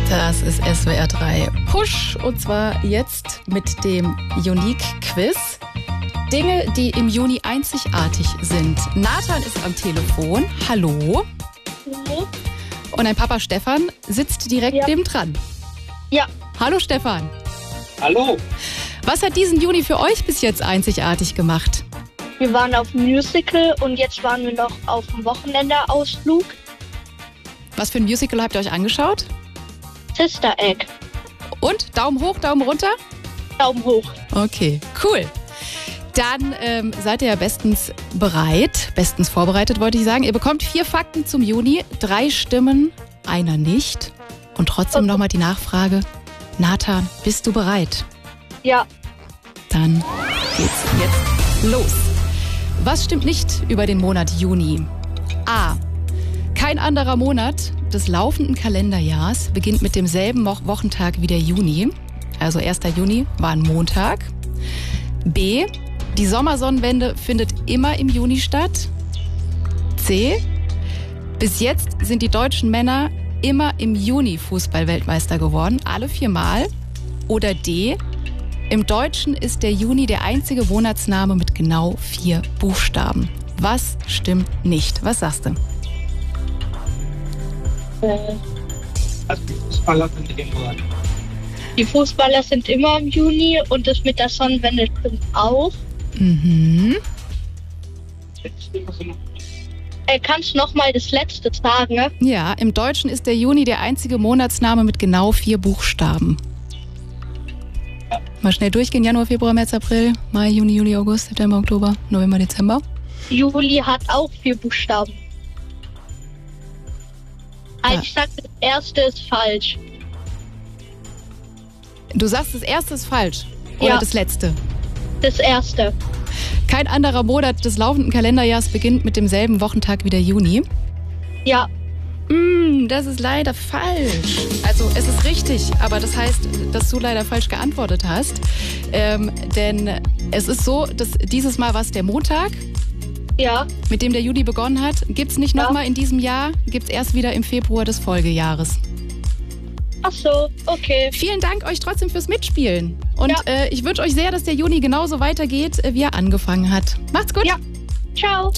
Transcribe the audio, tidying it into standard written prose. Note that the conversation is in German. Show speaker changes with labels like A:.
A: Das ist SWR 3 Push und zwar jetzt mit dem Unique Quiz. Dinge, die im Juni einzigartig sind. Nathan ist am Telefon. Hallo.
B: Mhm.
A: Und dein Papa Stefan sitzt direkt nebendran.
B: Ja.
A: Hallo Stefan.
C: Hallo.
A: Was hat diesen Juni für euch bis jetzt einzigartig gemacht?
B: Wir waren auf dem Musical und jetzt waren wir noch auf dem Wochenendeausflug.
A: Was für ein Musical habt ihr euch angeschaut?
B: Sister Egg.
A: Und? Daumen hoch, Daumen runter?
B: Daumen hoch.
A: Okay, cool. Dann seid ihr ja bestens bereit, bestens vorbereitet, wollte ich sagen. Ihr bekommt 4 Fakten zum Juni, 3 Stimmen, einer nicht. Und trotzdem nochmal die Nachfrage. Nathan, bist du bereit?
B: Ja.
A: Dann geht's jetzt los. Was stimmt nicht über den Monat Juni? A. Kein anderer Monat des laufenden Kalenderjahrs beginnt mit demselben Wochentag wie der Juni. Also 1. Juni war ein Montag. B. Die Sommersonnenwende findet immer im Juni statt. C. Bis jetzt sind die deutschen Männer immer im Juni Fußball-Weltmeister geworden, alle 4 Mal. Oder D. Im Deutschen ist der Juni der einzige Monatsname mit genau 4 Buchstaben. Was stimmt nicht? Was sagst du?
C: Also die Fußballer sind immer.
B: Die Fußballer sind immer im Juni und das mit der Sonnenwende stimmt auch.
A: Mhm.
B: Kannst du nochmal das letzte sagen? Ne?
A: Ja, im Deutschen ist der Juni der einzige Monatsname mit genau 4 Buchstaben. Mal schnell durchgehen. Januar, Februar, März, April, Mai, Juni, Juli, August, September, Oktober, November, Dezember.
B: Juli hat auch 4 Buchstaben.
A: Ja.
B: Ich sag, das erste ist falsch.
A: Du sagst, das erste ist falsch. Oder
B: Ja.
A: das letzte?
B: Das erste.
A: Kein anderer Monat des laufenden Kalenderjahres beginnt mit demselben Wochentag wie der Juni.
B: Ja.
A: Das ist leider falsch. Also es ist richtig, aber das heißt, dass du leider falsch geantwortet hast. Denn es ist so, dass dieses Mal war es der Montag,
B: Ja.
A: mit dem der Juli begonnen hat. Gibt es nicht
B: Ja.
A: nochmal in diesem Jahr, gibt es erst wieder im Februar des Folgejahres.
B: Ach so, okay.
A: Vielen Dank euch trotzdem fürs Mitspielen. Und
B: Ja.
A: ich wünsche euch sehr, dass der Juni genauso weitergeht, wie er angefangen hat. Macht's gut.
B: Ja. Ciao.